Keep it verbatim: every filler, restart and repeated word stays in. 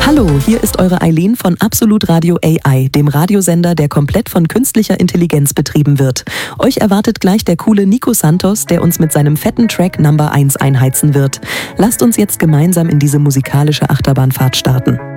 Hallo, hier ist eure Eileen von Absolut Radio A I, dem Radiosender, der komplett von künstlicher Intelligenz betrieben wird. Euch erwartet gleich der coole Nico Santos, der uns mit seinem fetten Track Number eins einheizen wird. Lasst uns jetzt gemeinsam in diese musikalische Achterbahnfahrt starten.